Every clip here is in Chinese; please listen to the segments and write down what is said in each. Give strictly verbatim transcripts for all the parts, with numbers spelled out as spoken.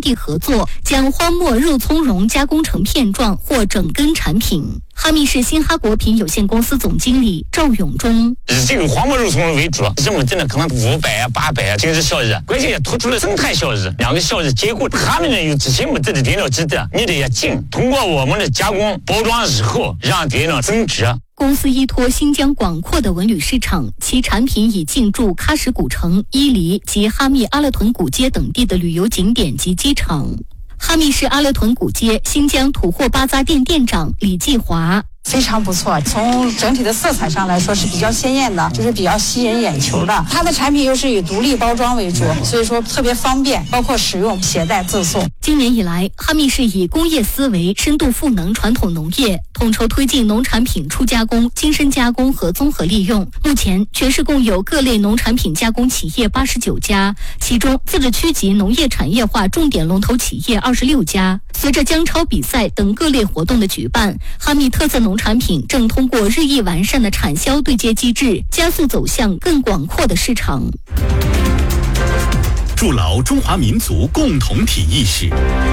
地合作，将荒漠肉苁蓉加工成片状或整根产品。哈密市新哈果品有限公司总经理赵永忠： 以这个荒漠肉苁蓉为主，这么真的可能五百啊、八百啊，这个是效益，关键也突出了生态效益，两个效益结果。他们呢有之前没这的原料值的，你得要进，通过我们的加工包装以后，让原料增值。 公司依托新疆广阔的文旅市场，其产品已进驻喀什古城、伊犁及哈密阿勒屯古街等地的旅游景点及机场。哈密市阿勒屯古街新疆土货巴扎店店长李继华： 非常不错，从整体的色彩上来说是比较鲜艳的，就是比较吸引眼球的。它的产品又是以独立包装为主，所以说特别方便，包括使用、携带、赠送。 今年以来，哈密市以工业思维深度赋能传统农业，统筹推进农产品初加工、精深加工和综合利用。目前，全市共有各类农产品加工企业八十九家，其中自治区级农业产业化重点龙头企业二十六家。随着疆超比赛等各类活动的举办，哈密特色农产品正通过日益完善的产销对接机制，加速走向更广阔的市场。 筑牢中华民族共同体意识。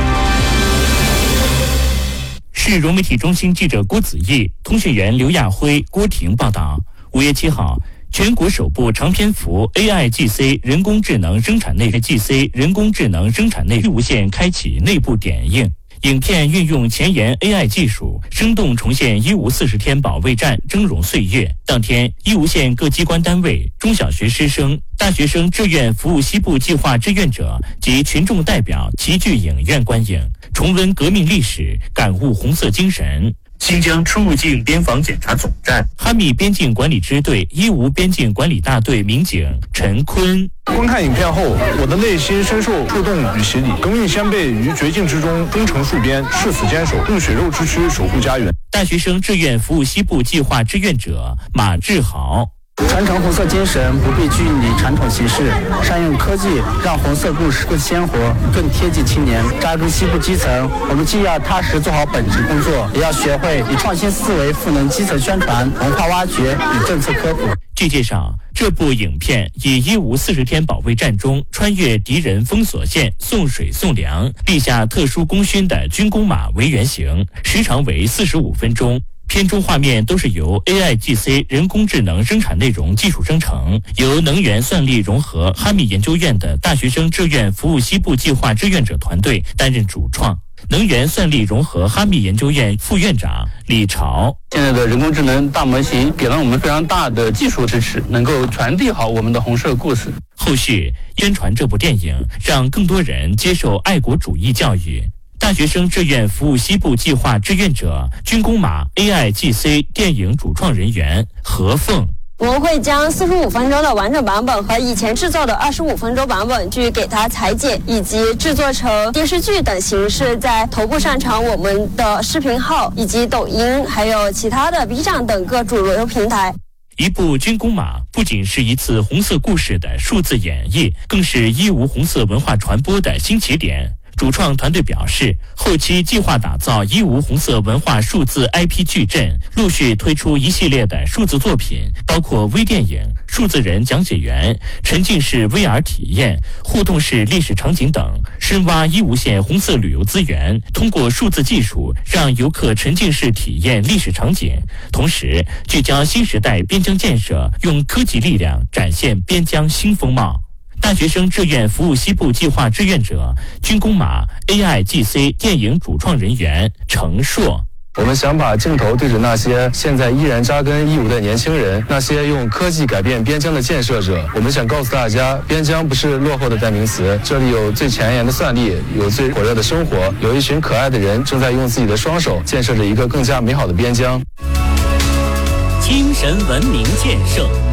市融媒体中心记者郭子毅、通讯员刘亚辉、郭婷报道。五月七号，全国首部长篇幅 A I G C 人工智能生产内 G C 人工智能生产内无线开启内部点映。影片运用前沿 A I 技术，生动重现一无四十天保卫战峥嵘岁月。当天，义乌县各机关单位、中小学师生、大学生志愿服务西部计划志愿者及群众代表齐聚影院观影，重温革命历史，感悟红色精神。新疆出入境边防检查总站哈密边境管理支队义乌边境管理大队民警陈坤： 观看影片后，我的内心深受触动与洗礼。革命先辈于绝境之中忠诚戍边，誓死坚守，用血肉之躯守护家园。 大学生志愿服务西部计划志愿者马志豪： 传承红色精神，不必拘泥传统形式，善用科技，让红色故事更鲜活、更贴近青年。扎根西部基层，我们既要踏实做好本职工作，也要学会以创新思维赋能基层宣传、文化挖掘与政策科普。 据介绍，这部影片以一无四十天保卫战中穿越敌人封锁线、送水送粮、立下特殊功勋的军工马为原型，时长为四十五分钟。片中画面都是由 A I G C 人工智能生产内容技术生成，由能源算力融合哈密研究院的大学生志愿服务西部计划志愿者团队担任主创。能源算力融合哈密研究院副院长李朝： 现在的人工智能大模型给了我们非常大的技术支持，能够传递好我们的红色故事。 后续宣传这部电影，让更多人接受爱国主义教育。大学生志愿服务西部计划志愿者军工马 A I G C 电影主创人员何凤： 我们会将四十五分钟的完整版本和以前制作的二十五分钟版本去给它裁剪，以及制作成电视剧等形式，在头部上传我们的视频号以及抖音，还有其他的 B 站等各主流平台。 一部军工马不仅是一次红色故事的数字演绎，更是义乌红色文化传播的新起点。主创团队表示，后期计划打造义乌红色文化数字 I P 矩阵，陆续推出一系列的数字作品，包括微电影、数字人讲解员、沉浸式 V R 体验、互动式历史场景等，深挖义乌县红色旅游资源，通过数字技术让游客沉浸式体验历史场景，同时聚焦新时代边疆建设，用科技力量展现边疆新风貌。大学生志愿服务西部计划志愿者军工马 A I G C 电影主创人员程硕： 我们想把镜头对着那些现在依然扎根义乌的年轻人，那些用科技改变边疆的建设者。我们想告诉大家，边疆不是落后的代名词，这里有最前沿的算力，有最火热的生活，有一群可爱的人正在用自己的双手建设着一个更加美好的边疆。 精神文明建设。